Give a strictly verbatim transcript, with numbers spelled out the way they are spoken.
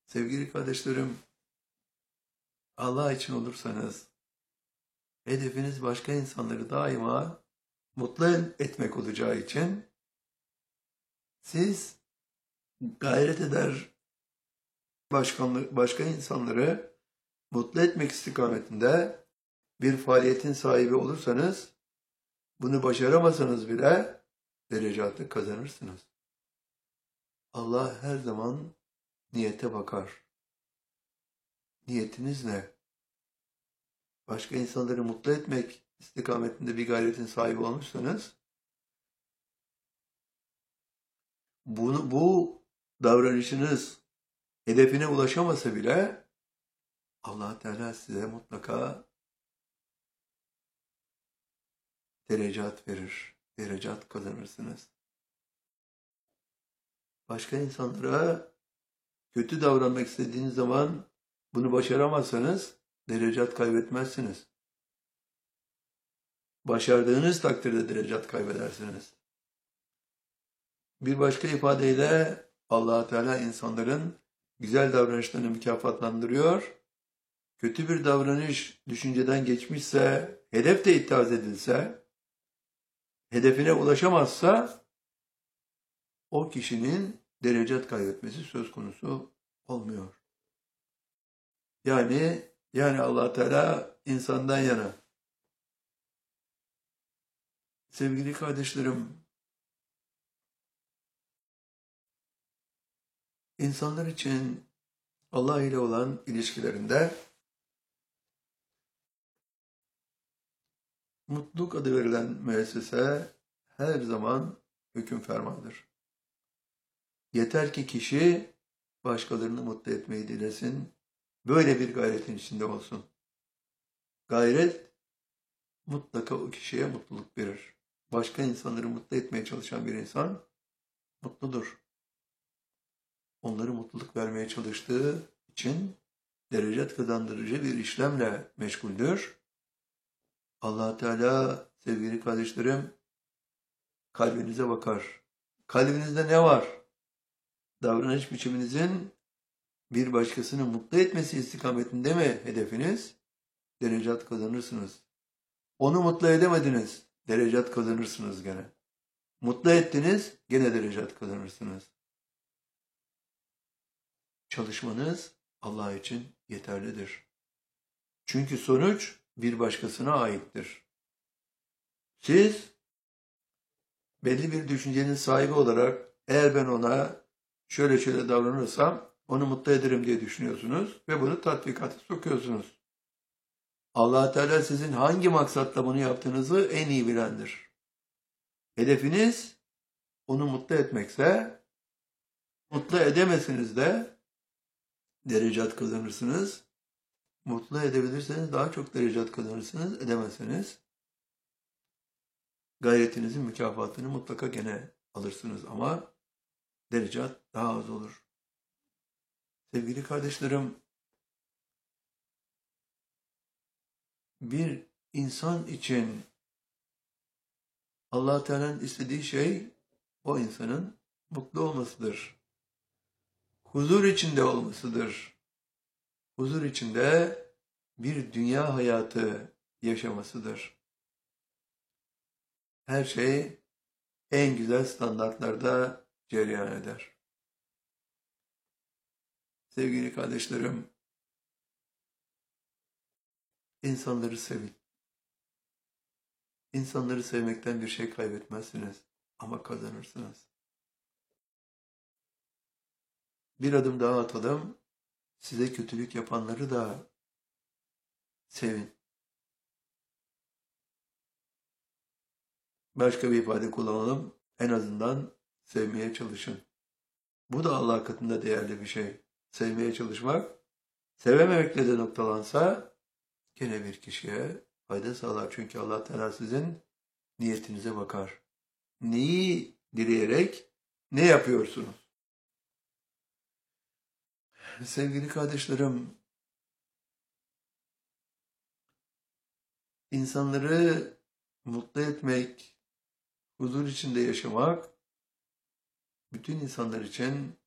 Sevgili kardeşlerim, Allah için olursanız, hedefiniz başka insanları daima mutlu etmek olacağı için, siz gayret eder başkanlı, başka insanları mutlu etmek istikametinde bir faaliyetin sahibi olursanız, bunu başaramasanız bile derecatı kazanırsınız. Allah her zaman niyete bakar. Niyetiniz ne? Başka insanları mutlu etmek istikametinde bir gayretin sahibi olmuşsanız, bunu, bu davranışınız hedefine ulaşamasa bile Allah Teala size mutlaka derecat verir, derecat kazanırsınız. Başka insanlara kötü davranmak istediğiniz zaman bunu başaramazsanız derecat kaybetmezsiniz. Başardığınız takdirde derecat kaybedersiniz. Bir başka ifadeyle Allah Teala insanların güzel davranışlarını mükafatlandırıyor. Kötü bir davranış düşünceden geçmişse, hedef de itiraz edilse, hedefine ulaşamazsa o kişinin derecat kaybetmesi söz konusu olmuyor. Yani yani Allah Teala insandan yana. Sevgili kardeşlerim, insanlar için Allah ile olan ilişkilerinde mutluluk adı verilen müessese her zaman hüküm fermandır. Yeter ki kişi başkalarını mutlu etmeyi dilesin, böyle bir gayretin içinde olsun. Gayret mutlaka o kişiye mutluluk verir. Başka insanları mutlu etmeye çalışan bir insan mutludur. Onları mutluluk vermeye çalıştığı için derecat kazandırıcı bir işlemle meşguldür. Allah Teala sevgili kardeşlerim kalbinize bakar. Kalbinizde ne var? Davranış biçiminizin bir başkasını mutlu etmesi istikametinde mi hedefiniz? Derecat kazanırsınız. Onu mutlu edemediniz, derecat kazanırsınız gene. Mutlu ettiniz, gene derecat kazanırsınız. Çalışmanız Allah için yeterlidir. Çünkü sonuç bir başkasına aittir. Siz belli bir düşüncenin sahibi olarak eğer ben ona şöyle şöyle davranırsam onu mutlu ederim diye düşünüyorsunuz ve bunu tatbikata sokuyorsunuz. Allah Teala sizin hangi maksatla bunu yaptığınızı en iyi bilendir. Hedefiniz onu mutlu etmekse, mutlu edemezsiniz de derecat kazanırsınız. Mutlu edebilirseniz daha çok derecat kazanırsınız, edemezseniz gayretinizin mükafatını mutlaka gene alırsınız ama derecat daha az olur. Sevgili kardeşlerim, bir insan için Allah Teala'nın istediği şey o insanın mutlu olmasıdır. Huzur içinde olmasıdır. Huzur içinde bir dünya hayatı yaşamasıdır. Her şey en güzel standartlarda cereyan eder. Sevgili kardeşlerim, insanları sevin. İnsanları sevmekten bir şey kaybetmezsiniz ama kazanırsınız. Bir adım daha atalım. Size kötülük yapanları da sevin. Başka bir ifade kullanalım. En azından sevmeye çalışın. Bu da Allah katında değerli bir şey. Sevmeye çalışmak, sevememekle de noktalansa gene bir kişiye fayda sağlar. Çünkü Allah Teala sizin niyetinize bakar. Neyi dileyerek ne yapıyorsunuz? Sevgili kardeşlerim, insanları mutlu etmek, huzur içinde yaşamak, bütün insanlar için